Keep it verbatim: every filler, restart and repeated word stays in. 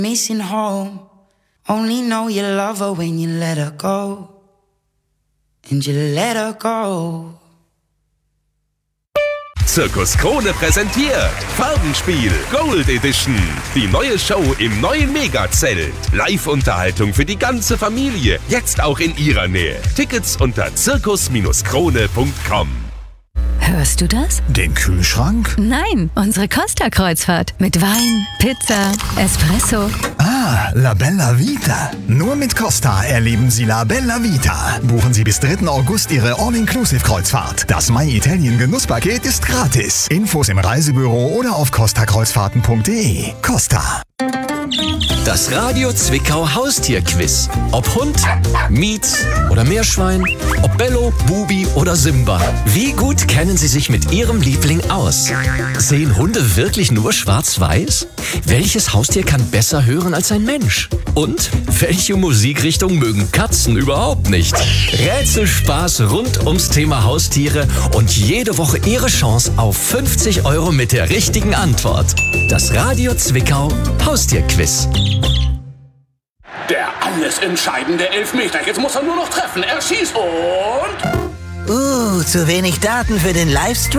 Missing home. Only know you love her when you let her go. And you let her go. Zirkus Krone präsentiert Farbenspiel Gold Edition. Die neue Show im neuen Megazelt. Live-Unterhaltung für die ganze Familie. Jetzt auch in ihrer Nähe. Tickets unter zirkus krone punkt com. Hörst du das? Den Kühlschrank? Nein, unsere Costa-Kreuzfahrt. Mit Wein, Pizza, Espresso. Ah, La Bella Vita. Nur mit Costa erleben Sie La Bella Vita. Buchen Sie bis dritten August Ihre All-Inclusive-Kreuzfahrt. Das My Italien Genusspaket ist gratis. Infos im Reisebüro oder auf costa kreuzfahrten punkt de. Costa. Das Radio Zwickau Haustierquiz. Ob Hund, Mietz oder Meerschwein, ob Bello, Bubi oder Simba. Wie gut kennen Sie sich mit Ihrem Liebling aus? Sehen Hunde wirklich nur schwarz-weiß? Welches Haustier kann besser hören als ein Mensch? Und welche Musikrichtung mögen Katzen überhaupt nicht? Rätselspaß rund ums Thema Haustiere und jede Woche Ihre Chance auf fünfzig Euro mit der richtigen Antwort. Das Radio Zwickau Haustierquiz. Der alles entscheidende Elfmeter. Jetzt muss er nur noch treffen. Er schießt und... Uh, zu wenig Daten für den Livestream?